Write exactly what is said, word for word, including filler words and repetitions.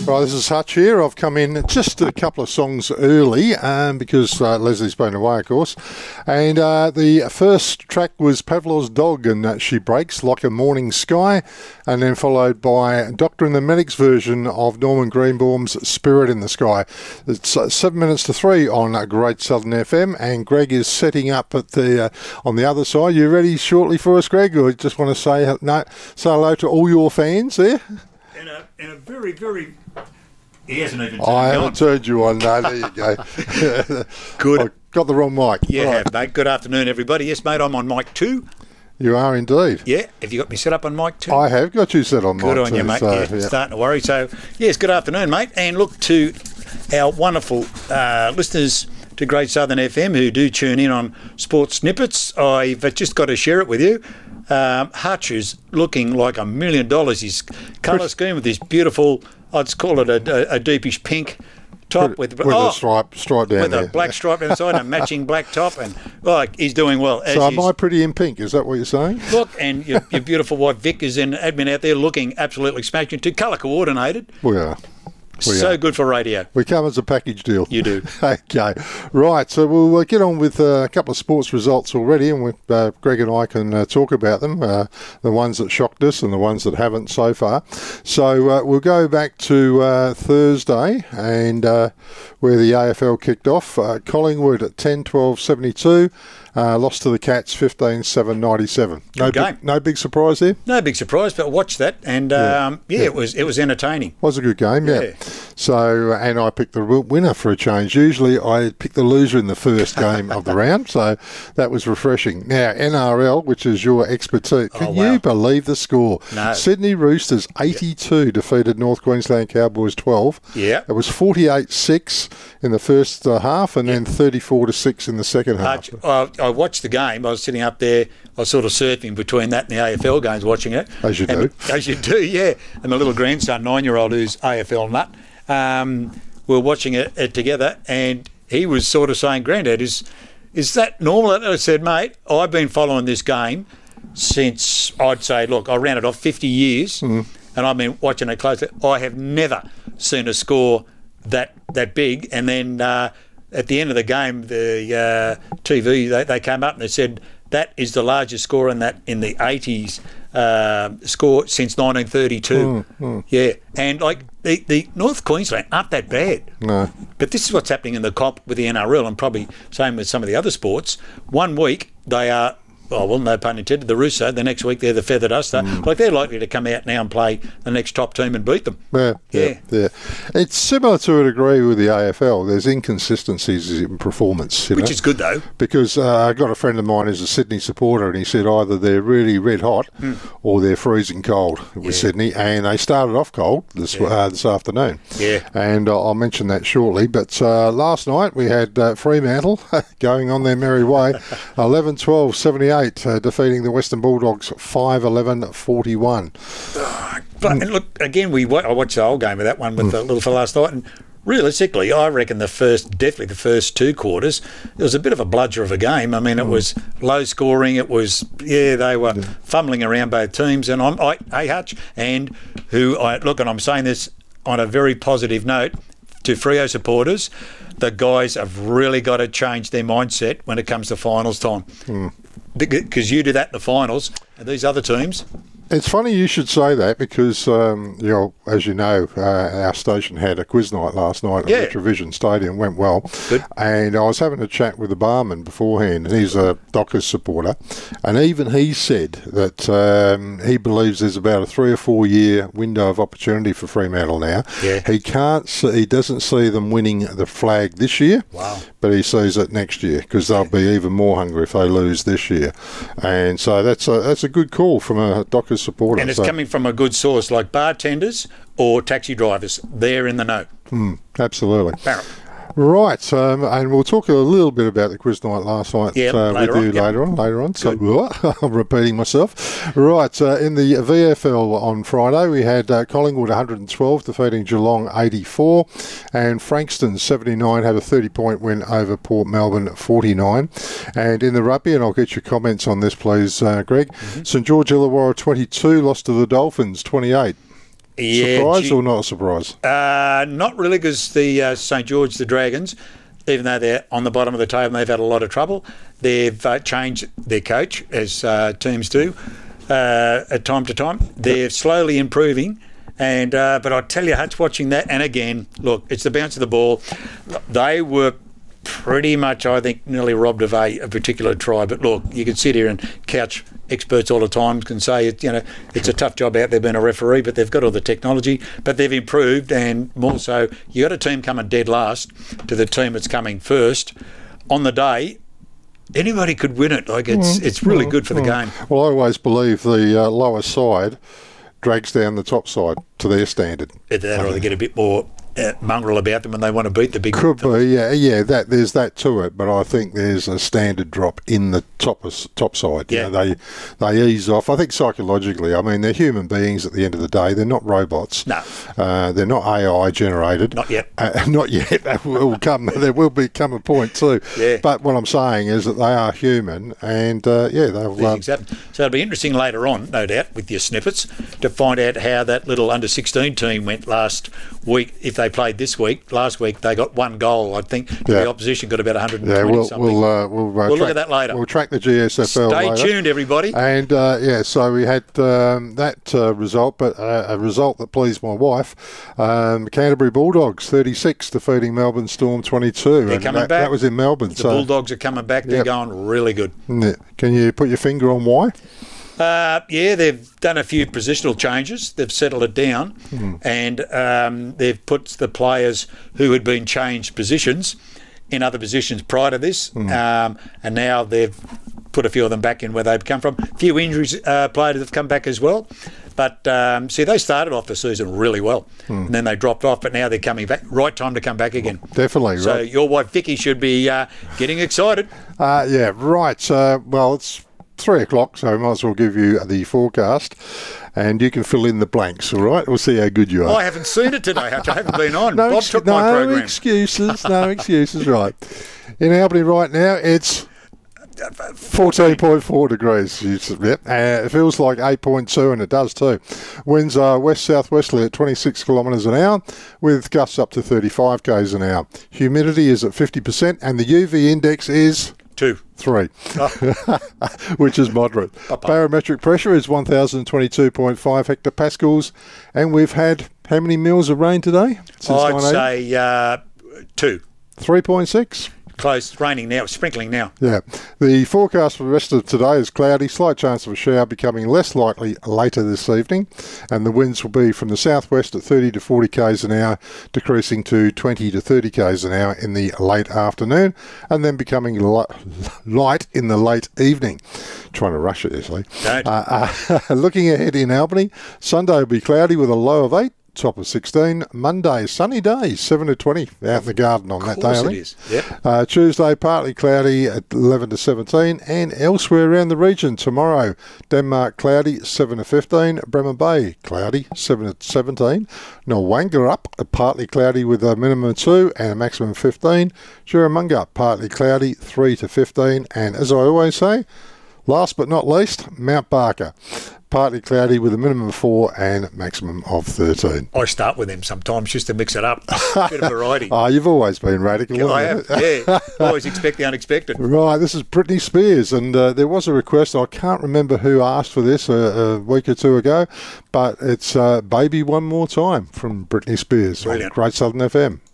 Right, this is Hutch here. I've come in just a couple of songs early um, because uh, Leslie's been away, of course. And uh, the first track was Pavlov's Dog and uh, She Breaks Like a Morning Sky, and then followed by Doctor and the Medics version of Norman Greenbaum's Spirit in the Sky. It's uh, seven minutes to three on uh, Great Southern F M, and Greg is setting up at the uh, on the other side. You ready shortly for us, Greg? Or you just want to say, no, say hello to all your fans there? In a, in a very, very... He hasn't even turned I on. haven't turned you on. No, there you go. Good. I got the wrong mic. Yeah, Right. have, mate. Good afternoon, everybody. Yes, mate, I'm on mic two. You are indeed. Yeah, have you got me set up on mic two? I have got you set on mic Good on two, you, mate. so, yeah, yeah. Starting to worry. So, yes, good afternoon, mate. And look to our wonderful uh, listeners to Great Southern F M who do tune in on Sports Snippets. I've just got to share it with you. Um, Hutch is looking like a million dollars. His colour scheme with this beautiful, I'd call it a, a, a deepish pink top with, with oh, a stripe, stripe down with there. a black stripe down the side and a matching black top. And oh, he's doing well. As So am he's- I pretty in pink? Is that what you're saying? Look, and your, your beautiful wife Vic is in admin out there looking absolutely smashing too. Colour coordinated. We are. We so are. good for radio. We come as a package deal. You do. Okay. Right. So we'll uh, get on with uh, a couple of sports results already, and we, uh, Greg and I can uh, talk about them, uh, the ones that shocked us and the ones that haven't so far. So uh, we'll go back to uh, Thursday, and uh, where the A F L kicked off. Uh, Collingwood at ten twelve seventy-two. Uh, lost to the Cats fifteen seven ninety-seven. No Good game. big, no big surprise there? No big surprise, but watch that, and um, yeah, Yeah. it was it was entertaining. Was a good game, yeah. Yeah. So, and I picked the winner for a change. Usually I pick the loser in the first game of the round, so that was refreshing. Now, N R L, which is your expertise, can Oh, wow. you believe the score? No. Sydney Roosters eighty-two defeated North Queensland Cowboys twelve. Yeah. It was forty-eight six in the first uh, half, and then thirty-four to six in the second half. Uh, I, I watched the game. I was sitting up there. I was sort of surfing between that and the A F L games, watching it. As you And- do. As you do, yeah. And my little grandson, nine-year-old, who's A F L nut, um, we were watching it, it together, and he was sort of saying, "Granddad, is is that normal?" And I said, "Mate, I've been following this game since, I'd say, look, I ran it off fifty years, Mm. and I've been watching it closely. I have never seen a score that that big." And then uh, at the end of the game, the uh, T V, they, they came up and they said, that is the largest score in that in the eighties uh, score since nineteen thirty-two. Yeah, and like the, the North Queensland aren't that bad. No. But this is what's happening in the comp with the N R L, and probably same with some of the other sports. One week they are, oh well, no pun intended, the Russo. The next week they're the Feather Duster. Like they're likely to come out now and play the next top team and beat them. Yeah, yeah, Yeah. yeah. It's similar to a degree with the A F L. There's inconsistencies in performance, you Which know? is good though. Because uh, I got a friend of mine who's a Sydney supporter, and he said either they're really red hot or they're freezing cold with Yeah. Sydney, and they started off cold this Yeah. uh, this afternoon. Yeah. And uh, I'll mention that shortly. But uh, last night we had uh, Fremantle going on their merry way, eleven twelve seventy-eight, uh, defeating the Western Bulldogs five eleven forty-one. But and look, again, we wa- I watched the whole game of that one with the little fella last night, and realistically, I reckon the first, definitely the first two quarters, it was a bit of a bludger of a game. I mean, it was low scoring. It was, yeah, they were fumbling around both teams. And I'm, I, hey Hutch, and who I look, and I'm saying this on a very positive note to Freo supporters, the guys have really got to change their mindset when it comes to finals time. Because you do that in the finals, and these other teams. It's funny you should say that because, um, you know, as you know, uh, our station had a quiz night last night at Yeah. Retrovision Stadium. Went well. Good. And I was having a chat with the barman beforehand, and he's a Dockers supporter. And even he said that um, he believes there's about a three or four year window of opportunity for Fremantle now. Yeah. He can't see, he doesn't see them winning the flag this year. Wow. But he sees it next year because they'll be even more hungry if they lose this year. And so that's a, that's a good call from a Dockers supporter. And it's So- coming from a good source like bartenders or taxi drivers. They're in the know. Absolutely. Barrett. Right, um, and we'll talk a little bit about the quiz night last night Yeah, uh, with later you on, yep. later on. Later on, so I'm repeating myself. Right, uh, in the V F L on Friday, we had uh, Collingwood one hundred twelve defeating Geelong eighty-four, and Frankston seventy-nine had a thirty-point win over Port Melbourne forty-nine. And in the rugby, and I'll get your comments on this, please, uh, Greg. Mm-hmm. St George Illawarra twenty-two lost to the Dolphins twenty-eight. Yeah, surprise gee- or not a surprise? Uh, not really, because the uh, St George, the Dragons, even though they're on the bottom of the table and they've had a lot of trouble, they've uh, changed their coach, as uh, teams do, uh, at time to time. They're slowly improving. And uh, but I tell you, Hutch, watching that, and again, look, it's the bounce of the ball. They were pretty much, I think, nearly robbed of a, a particular try. But look, you can sit here and couch experts all the time can say, it, you know, it's a tough job out there being a referee, but they've got all the technology. But they've improved, and more so, you got a team coming dead last to the team that's coming first on the day. Anybody could win it. Like it's, mm, it's really mm, good for the mm. game. Well, I always believe the uh, lower side drags down the top side to their standard. That or they get a bit more uh, mongrel about them when they want to beat the big. Could be, yeah, yeah. That there's that to it, but I think there's a standard drop in the top top side. Yeah, you know, they they ease off. I think psychologically, I mean, they're human beings at the end of the day. They're not robots. No, uh, they're not A I generated. Not yet. Uh, not yet. That will come. There will become a point too. Yeah. But what I'm saying is that they are human, and uh, yeah, they'll. Um, so it'll be interesting later on, no doubt, with your snippets to find out how that little under sixteen team went last week. If they played this week, last week they got one goal. I think yeah. the opposition got about one hundred twenty yeah, we'll, something. We'll, uh, we'll, uh, we'll track, look at that later. We'll track the G S F L Stay later. tuned, everybody. And uh, yeah, so we had um, that uh, result, but uh, a result that pleased my wife. Um, Canterbury Bulldogs thirty-six defeating Melbourne Storm twenty-two. They're and coming that, back. That was in Melbourne. The so, Bulldogs are coming back. They're yep. going really good. Can you put your finger on why? Uh, yeah, they've done a few positional changes. They've settled it down, mm. and um, they've put the players who had been changed positions in other positions prior to this, mm. um, and now they've put a few of them back in where they've come from. A few injuries uh, players have come back as well. But, um, see, they started off the season really well, mm. and then they dropped off, but now they're coming back. Right time to come back again. Definitely, so right. So your wife, Vicky, should be uh, getting excited. Uh, yeah, right. Uh, well, it's three o'clock, so I might as well give you the forecast, and you can fill in the blanks, all right? We'll see how good you are. Oh, I haven't seen it today, Hutch. I haven't been on. no Bob ex- took no my program. No excuses, no excuses, right. In Albany right now, it's fourteen point four degrees. Yep. Uh, it feels like eight point two, and it does too. Winds are west-southwesterly at twenty-six kilometres an hour, with gusts up to thirty-five k's an hour. Humidity is at fifty percent, and the U V index is... Two. Three, oh. which is moderate. Papa. Barometric pressure is one thousand twenty-two point five hectopascals, and we've had how many mils of rain today? Since I'd say uh, two. three point six. Close. It's raining now. It's sprinkling now. Yeah. The forecast for the rest of today is cloudy, slight chance of a shower becoming less likely later this evening, and the winds will be from the southwest at thirty to forty k's an hour, decreasing to twenty to thirty k's an hour in the late afternoon, and then becoming li- light in the late evening. Trying to rush it, actually. Don't. Uh, uh, looking ahead in Albany, Sunday will be cloudy with a low of eight. Top of sixteen. Monday, sunny day, seven to twenty out in the garden on that day. Of course I it think. is. Yep. Uh, Tuesday, partly cloudy at eleven to seventeen, and elsewhere around the region tomorrow, Denmark cloudy, seven to fifteen, Bremer Bay cloudy, seven to seventeen, Nolwangarup partly cloudy with a minimum of two and a maximum of fifteen, Juramunga partly cloudy, three to fifteen, and as I always say, last but not least, Mount Barker. Partly cloudy with a minimum of four and maximum of thirteen. I start with them sometimes just to mix it up. Bit of variety. Oh, you've always been radical. I have, yeah. Always expect the unexpected. Right, this is Britney Spears, and uh, there was a request. I can't remember who asked for this a, a week or two ago, but it's uh, Baby One More Time from Britney Spears. Brilliant. On Great Southern F M.